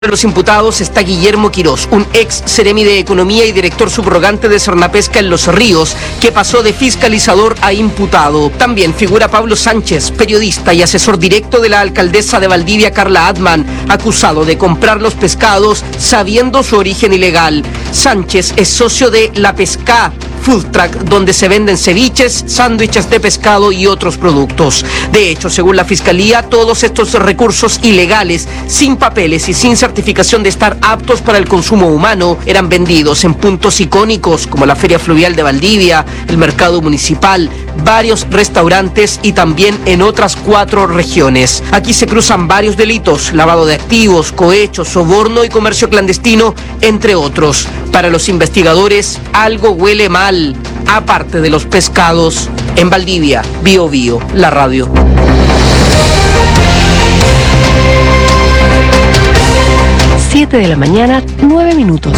Entre los imputados está Guillermo Quirós, un ex seremi de Economía y director subrogante de Sernapesca en Los Ríos, que pasó de fiscalizador a imputado. También figura Pablo Sánchez, periodista y asesor directo de la alcaldesa de Valdivia, Carla Adman, acusado de comprar los pescados sabiendo su origen ilegal. Sánchez es socio de La Pesca Food Truck, donde se venden ceviches, sándwiches de pescado y otros productos. De hecho, según la Fiscalía, todos estos recursos ilegales, sin papeles y sin certificación de estar aptos para el consumo humano, eran vendidos en puntos icónicos como la Feria Fluvial de Valdivia, el Mercado Municipal, varios restaurantes y también en otras 4 regiones. Aquí se cruzan varios delitos: lavado de activos, cohecho, soborno y comercio clandestino, entre otros. Para los investigadores, algo huele mal, aparte de los pescados. En Valdivia, Bío Bío, la radio. Siete de la mañana, 9 minutos.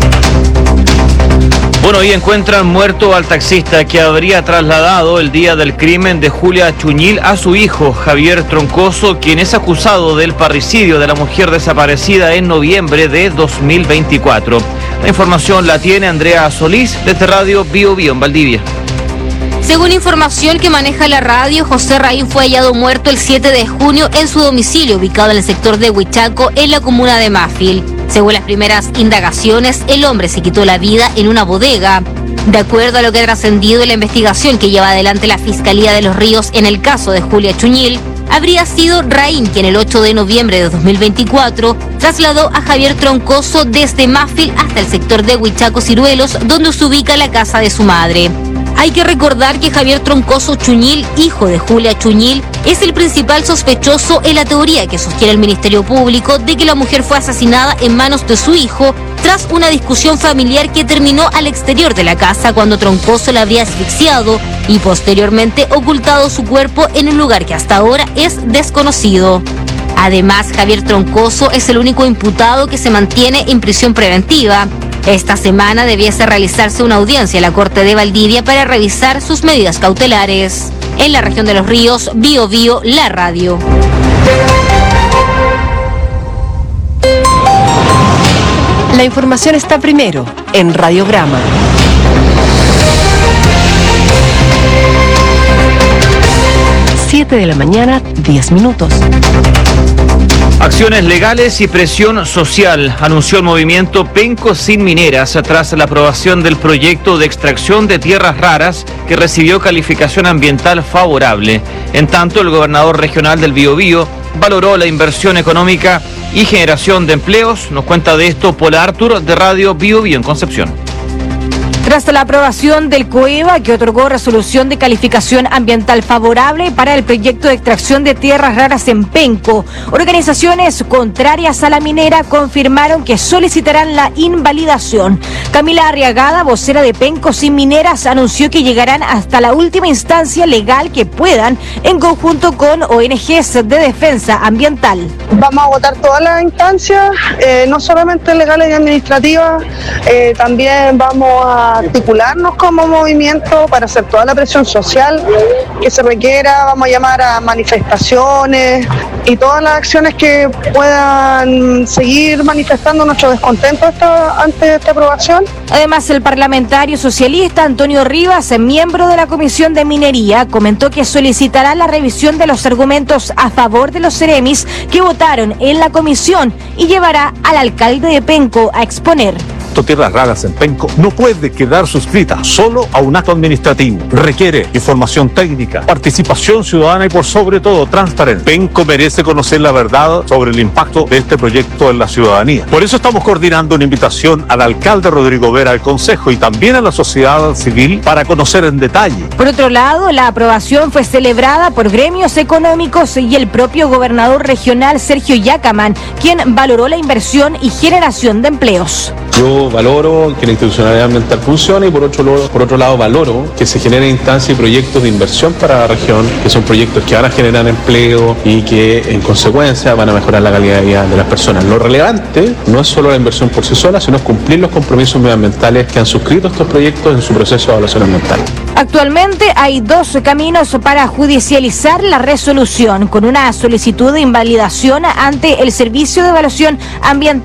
Bueno, hoy encuentran muerto al taxista que habría trasladado el día del crimen de Julia Chuñil a su hijo, Javier Troncoso, quien es acusado del parricidio de la mujer desaparecida en noviembre de 2024. La información la tiene Andrea Solís desde Radio Bío Bío en Valdivia. Según información que maneja la radio, José Raín fue hallado muerto el 7 de junio en su domicilio, ubicado en el sector de Huichaco, en la comuna de Mafil. Según las primeras indagaciones, el hombre se quitó la vida en una bodega. De acuerdo a lo que ha trascendido en la investigación que lleva adelante la Fiscalía de Los Ríos en el caso de Julia Chuñil, habría sido Raín quien el 8 de noviembre de 2024 trasladó a Javier Troncoso desde Mafil hasta el sector de Huichaco Ciruelos, donde se ubica la casa de su madre. Hay que recordar que Javier Troncoso Chuñil, hijo de Julia Chuñil, es el principal sospechoso en la teoría que sostiene el Ministerio Público de que la mujer fue asesinada en manos de su hijo tras una discusión familiar que terminó al exterior de la casa cuando Troncoso la habría asfixiado y posteriormente ocultado su cuerpo en un lugar que hasta ahora es desconocido. Además, Javier Troncoso es el único imputado que se mantiene en prisión preventiva. Esta semana debiese realizarse una audiencia en la Corte de Valdivia para revisar sus medidas cautelares. En la región de Los Ríos, Bío Bío, la radio. La información está primero en Radiograma. 7 de la mañana, 10 minutos. Acciones legales y presión social, anunció el movimiento Penco Sin Mineras tras la aprobación del proyecto de extracción de tierras raras que recibió calificación ambiental favorable. En tanto, el gobernador regional del Biobío valoró la inversión económica y generación de empleos. Nos cuenta de esto Paula Artur de Radio Bío Bío en Concepción. Tras la aprobación del COEVA, que otorgó resolución de calificación ambiental favorable para el proyecto de extracción de tierras raras en Penco, organizaciones contrarias a la minera confirmaron que solicitarán la invalidación. Camila Arriagada, vocera de Penco Sin Mineras, anunció que llegarán hasta la última instancia legal que puedan, en conjunto con ONGs de defensa ambiental. Vamos a agotar todas las instancias, no solamente legales y administrativas, también vamos a articularnos como movimiento para hacer toda la presión social que se requiera. Vamos a llamar a manifestaciones y todas las acciones que puedan seguir manifestando nuestro descontento ante esta aprobación. Además, el parlamentario socialista Antonio Rivas, miembro de la Comisión de Minería, comentó que solicitará la revisión de los argumentos a favor de los seremis que votaron en la comisión y llevará al alcalde de Penco a exponer. Tierras raras en Penco no puede quedar suscrita solo a un acto administrativo. Requiere información técnica, participación ciudadana y por sobre todo transparencia. Penco merece conocer la verdad sobre el impacto de este proyecto en la ciudadanía. Por eso estamos coordinando una invitación al alcalde Rodrigo Vera al Consejo y también a la sociedad civil para conocer en detalle. Por otro lado, la aprobación fue celebrada por gremios económicos y el propio gobernador regional Sergio Yacaman, quien valoró la inversión y generación de empleos. Yo valoro que la institucionalidad ambiental funcione y por otro lado valoro que se generen instancias y proyectos de inversión para la región, que son proyectos que van a generar empleo y que en consecuencia van a mejorar la calidad de vida de las personas. Lo relevante no es solo la inversión por sí sola, sino es cumplir los compromisos medioambientales que han suscrito estos proyectos en su proceso de evaluación ambiental. Actualmente hay 2 caminos para judicializar la resolución, con una solicitud de invalidación ante el Servicio de Evaluación Ambiental